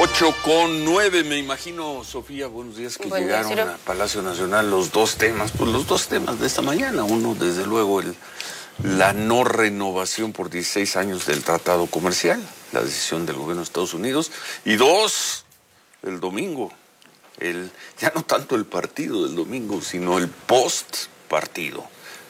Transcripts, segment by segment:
8:09, me imagino, Sofía, buenos días, que llegaron a Palacio Nacional los dos temas de esta mañana. Uno, desde luego, la no renovación por 16 años del tratado comercial, la decisión del gobierno de Estados Unidos. Y dos, el domingo, ya no tanto el partido del domingo, sino el post-partido.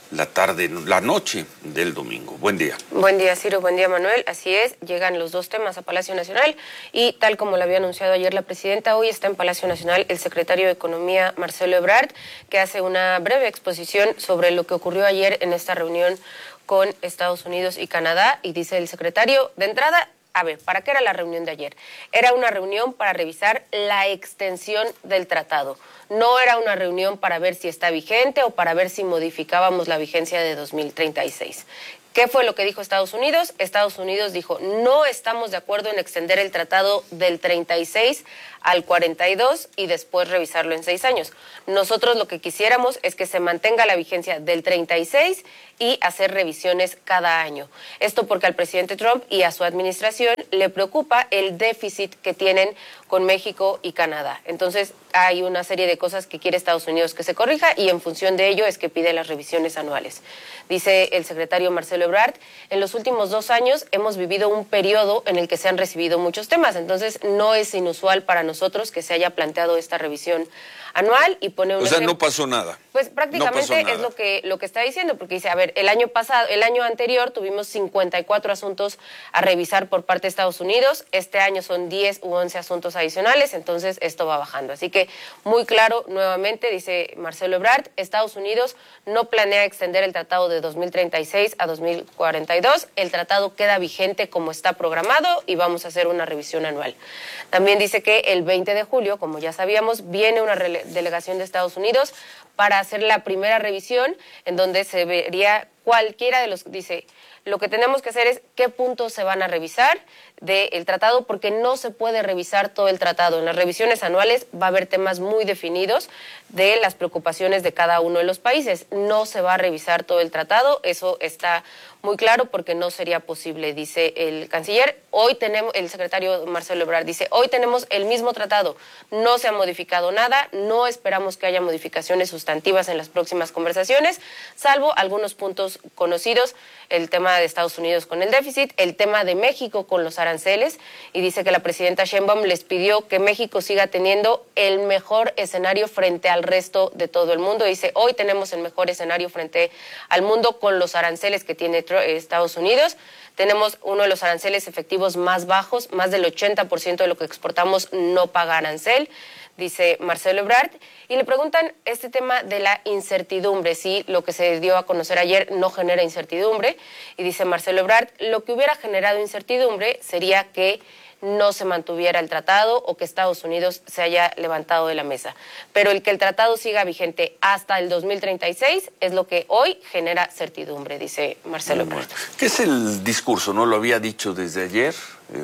La noche del domingo. Buen día. Buen día, Ciro. Buen día, Manuel. Así es, llegan los dos temas a Palacio Nacional y tal como lo había anunciado ayer la presidenta, hoy está en Palacio Nacional el secretario de Economía, Marcelo Ebrard, que hace una breve exposición sobre lo que ocurrió ayer en esta reunión con Estados Unidos y Canadá. Y dice el secretario, de entrada, a ver, ¿para qué era la reunión de ayer? Era una reunión para revisar la extensión del tratado. No era una reunión para ver si está vigente o para ver si modificábamos la vigencia de 2036. ¿Qué fue lo que dijo Estados Unidos? Estados Unidos dijo, no estamos de acuerdo en extender el tratado del 36 al 42 y después revisarlo en 6 años. Nosotros lo que quisiéramos es que se mantenga la vigencia del 36 y hacer revisiones cada año. Esto porque al presidente Trump y a su administración le preocupa el déficit que tienen con México y Canadá. Entonces hay una serie de cosas que quiere Estados Unidos que se corrija y en función de ello es que pide las revisiones anuales. Dice el secretario Marcelo Ebrard, en los últimos 2 años hemos vivido un periodo en el que se han recibido muchos temas, entonces no es inusual para nosotros que se haya planteado esta revisión anual y pone un... O sea, no pasó nada. Pues prácticamente es lo que está diciendo, porque dice, a ver, el año anterior tuvimos 54 asuntos a revisar por parte de Estados Unidos, este año son 10 u 11 asuntos adicionales, entonces esto va bajando. Así que muy claro, nuevamente, dice Marcelo Ebrard, Estados Unidos no planea extender el tratado de 2036 a 2042, el tratado queda vigente como está programado y vamos a hacer una revisión anual. También dice que el 20 de julio, como ya sabíamos, viene una delegación de Estados Unidos para hacer la primera revisión en donde se vería cualquiera de los... Dice, lo que tenemos que hacer es qué puntos se van a revisar del tratado, porque no se puede revisar todo el tratado. En las revisiones anuales va a haber temas muy definidos de las preocupaciones de cada uno de los países. No se va a revisar todo el tratado, eso está muy claro porque no sería posible, dice el canciller. Hoy tenemos, el secretario Marcelo Ebrard dice, hoy tenemos el mismo tratado, no se ha modificado nada, no esperamos que haya modificaciones sustantivas en las próximas conversaciones, salvo algunos puntos conocidos, el tema de Estados Unidos con el déficit, el tema de México con los aranceles, y dice que la presidenta Sheinbaum les pidió que México siga teniendo el mejor escenario frente al resto de todo el mundo. Dice, hoy tenemos el mejor escenario frente al mundo con los aranceles que tiene Estados Unidos. Tenemos uno de los aranceles efectivos más bajos, más del 80% de lo que exportamos no paga arancel, dice Marcelo Ebrard, y le preguntan este tema de la incertidumbre, si lo que se dio a conocer ayer no genera incertidumbre, y dice Marcelo Ebrard, lo que hubiera generado incertidumbre sería que no se mantuviera el tratado o que Estados Unidos se haya levantado de la mesa. Pero el que el tratado siga vigente hasta el 2036 es lo que hoy genera certidumbre, dice Marcelo Ebrard. ¿Qué es el discurso? ¿No lo había dicho desde ayer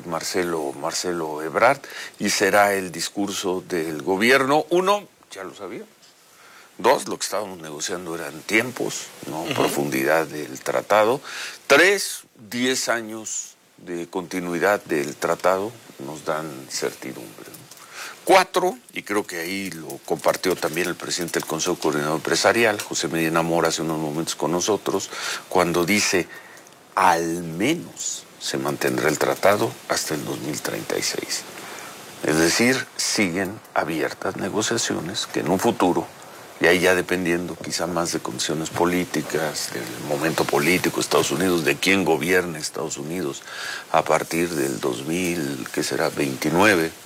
Marcelo Ebrard? Y será el discurso del gobierno. 1, ya lo sabía. 2, lo que estábamos negociando eran tiempos, no profundidad del tratado. 3, 10 años de continuidad del tratado nos dan certidumbre, ¿no? 4, y creo que ahí lo compartió también el presidente del Consejo Coordinador Empresarial, José Medina Mora, hace unos momentos con nosotros, cuando dice, al menos se mantendrá el tratado hasta el 2036. Es decir, siguen abiertas negociaciones que en un futuro, y ahí ya dependiendo quizá más de condiciones políticas, del momento político de Estados Unidos, de quién gobierne Estados Unidos a partir del 2029,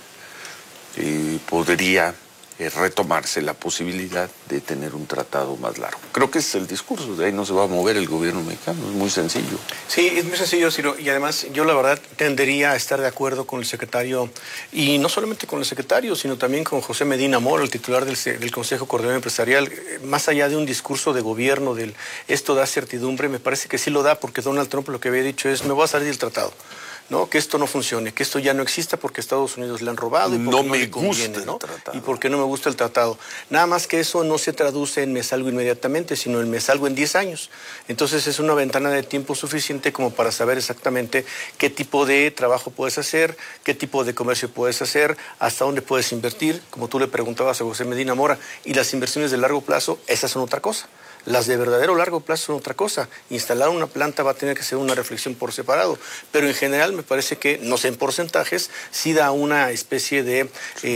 podría retomarse la posibilidad de tener un tratado más largo. Creo que ese es el discurso, de ahí no se va a mover el gobierno mexicano, es muy sencillo. Sí, es muy sencillo, Ciro, y además yo la verdad tendería a estar de acuerdo con el secretario, y no solamente con el secretario, sino también con José Medina Mora, el titular del Consejo Coordinador Empresarial, más allá de un discurso de gobierno, esto da certidumbre, me parece que sí lo da, porque Donald Trump lo que había dicho es, me voy a salir del tratado. ¿no? Que esto no funcione, que esto ya no exista porque Estados Unidos le han robado y porque no no me le conviene, gusta ¿no? el tratado. Y porque no me gusta el tratado. Nada más que eso no se traduce en me salgo inmediatamente, sino en me salgo en 10 años. Entonces es una ventana de tiempo suficiente como para saber exactamente qué tipo de trabajo puedes hacer, qué tipo de comercio puedes hacer, hasta dónde puedes invertir, como tú le preguntabas a José Medina Mora, y las inversiones de largo plazo, esas son otra cosa. Las de verdadero largo plazo son otra cosa. Instalar una planta va a tener que ser una reflexión por separado, pero en general me parece que, no sé en porcentajes, sí da una especie de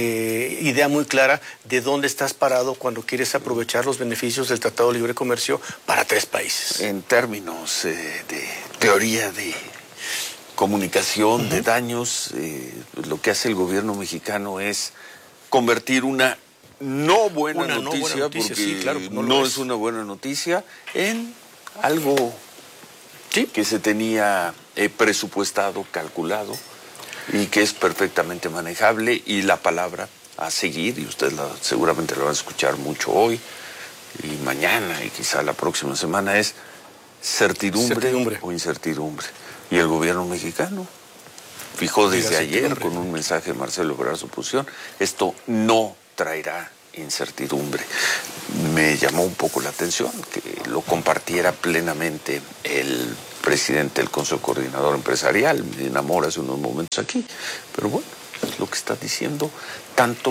idea muy clara de dónde estás parado cuando quieres aprovechar los beneficios del Tratado de Libre Comercio para 3 países. En términos de teoría de comunicación, de daños, lo que hace el gobierno mexicano es convertir una no buena noticia, porque sí, claro, no es una buena noticia, en algo que se tenía presupuestado, calculado, y que es perfectamente manejable, y la palabra a seguir, y usted seguramente la va a escuchar mucho hoy, y mañana, y quizá la próxima semana, es certidumbre o incertidumbre. Y el gobierno mexicano fijó desde ayer, con un mensaje de Marcelo Ebrard, su posición, esto no traerá incertidumbre. Me llamó un poco la atención que lo compartiera plenamente el presidente del Consejo Coordinador Empresarial, Medina Mora, hace unos momentos aquí, pero bueno, es lo que está diciendo tanto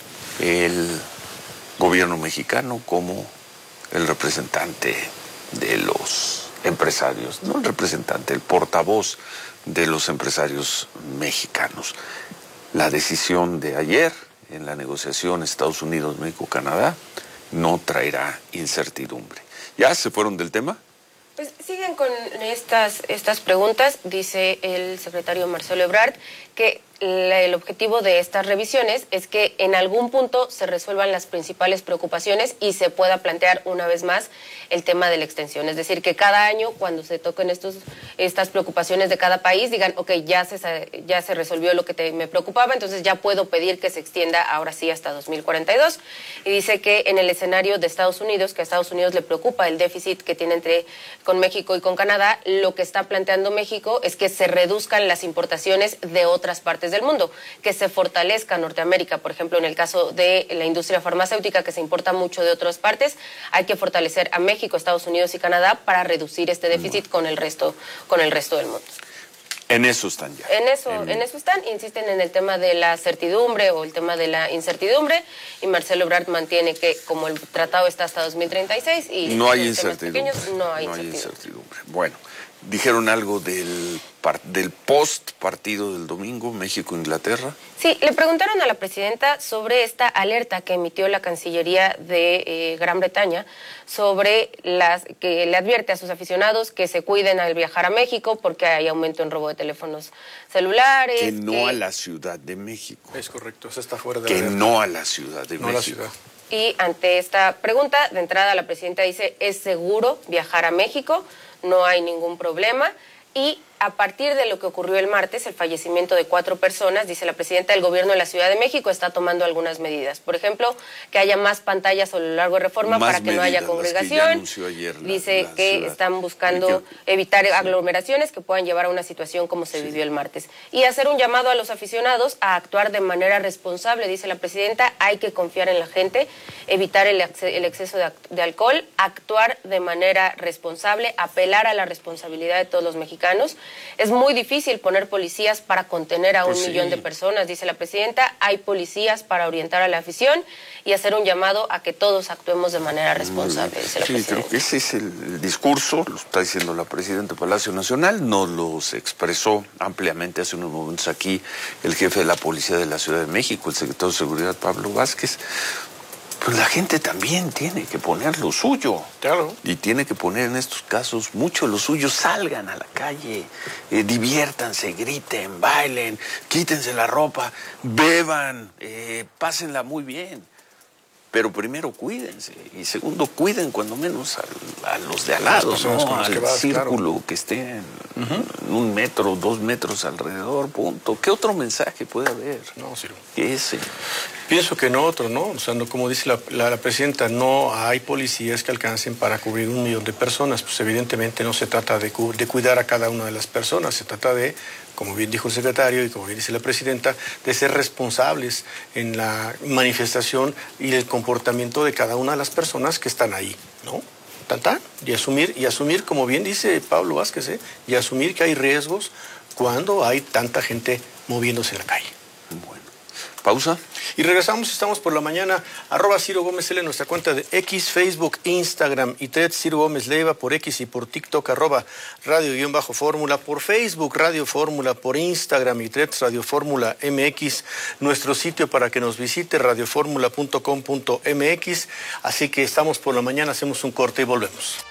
el gobierno mexicano como el representante de los empresarios, no el representante, el portavoz de los empresarios mexicanos. La decisión de ayer en la negociación Estados Unidos, México, Canadá, no traerá incertidumbre. ¿Ya se fueron del tema? Pues siguen con estas preguntas. Dice el secretario Marcelo Ebrard que el objetivo de estas revisiones es que en algún punto se resuelvan las principales preocupaciones y se pueda plantear una vez más el tema de la extensión. Es decir, que cada año, cuando se toquen estas preocupaciones de cada país, digan, ok, ya se resolvió lo que me preocupaba, entonces ya puedo pedir que se extienda ahora sí hasta 2042. Y dice que en el escenario de Estados Unidos, que a Estados Unidos le preocupa el déficit que tiene con México y con Canadá, lo que está planteando México es que se reduzcan las importaciones de otras partes del mundo, que se fortalezca Norteamérica. Por ejemplo, en el caso de la industria farmacéutica, que se importa mucho de otras partes, hay que fortalecer a México, Estados Unidos y Canadá para reducir este déficit con el resto del mundo. En eso están ya. En eso están, insisten en el tema de la certidumbre o el tema de la incertidumbre, y Marcelo Ebrard mantiene que como el tratado está hasta 2036 y no hay incertidumbre. No hay incertidumbre. Bueno, dijeron algo del post partido del domingo, México-Inglaterra. Sí, le preguntaron a la presidenta sobre esta alerta que emitió la Cancillería de Gran Bretaña sobre que le advierte a sus aficionados que se cuiden al viajar a México porque hay aumento en robo de teléfonos celulares. Que no a la Ciudad de México. Es correcto, eso está fuera de que no a la Ciudad de México. La ciudad. Y ante esta pregunta, de entrada la presidenta dice, es seguro viajar a México, no hay ningún problema. Y a partir de lo que ocurrió el martes, el fallecimiento de 4 personas, dice la presidenta, el gobierno de la Ciudad de México está tomando algunas medidas. Por ejemplo, que haya más pantallas a lo largo de Reforma para que no haya congregación. Dice que están buscando evitar aglomeraciones que puedan llevar a una situación como se vivió el martes. Y hacer un llamado a los aficionados a actuar de manera responsable, dice la presidenta, hay que confiar en la gente, evitar el exceso de alcohol, actuar de manera responsable, apelar a la responsabilidad de todos los mexicanos. Es muy difícil poner policías para contener a 1 millón de personas, dice la presidenta. Hay policías para orientar a la afición y hacer un llamado a que todos actuemos de manera responsable, dice la presidenta. Creo que ese es el discurso, lo está diciendo la presidenta de Palacio Nacional, nos los expresó ampliamente hace unos momentos aquí el jefe de la Policía de la Ciudad de México, el secretario de Seguridad, Pablo Vázquez. Pues la gente también tiene que poner lo suyo. Claro. Y tiene que poner en estos casos mucho lo suyo. Salgan a la calle, diviértanse, griten, bailen, quítense la ropa, beban, pásenla muy bien. Pero primero cuídense. Y segundo, cuiden cuando menos a los de al lado, ¿no? Al círculo que esté en 1 metro, 2 metros alrededor, punto. ¿Qué otro mensaje puede haber? No, Ciro. Que ese. Pienso que no otro, ¿no? O sea, no, como dice la presidenta, no hay policías que alcancen para cubrir 1 millón de personas. Pues evidentemente no se trata de cuidar a cada una de las personas, se trata de como bien dijo el secretario y como bien dice la presidenta, de ser responsables en la manifestación y el comportamiento de cada una de las personas que están ahí, ¿no? Y asumir, como bien dice Pablo Vázquez, y asumir que hay riesgos cuando hay tanta gente moviéndose en la calle. Bueno, pausa. Y regresamos, estamos por la mañana, @Ciro Gómez L en nuestra cuenta de X, Facebook, Instagram y Threads, Ciro Gómez Leiva por X y por TikTok, @Radio_Fórmula, por Facebook, Radio Fórmula, por Instagram y Threads, Radio Fórmula MX, nuestro sitio para que nos visite, radioformula.com.mx, así que estamos por la mañana, hacemos un corte y volvemos.